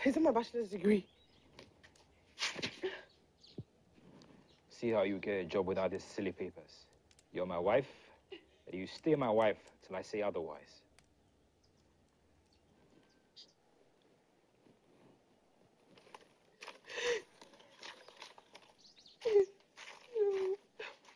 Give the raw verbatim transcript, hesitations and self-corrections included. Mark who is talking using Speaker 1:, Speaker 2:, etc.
Speaker 1: Isn't my bachelor's degree?
Speaker 2: See how you get a job without these silly papers. You're my wife, and you stay my wife till I say otherwise.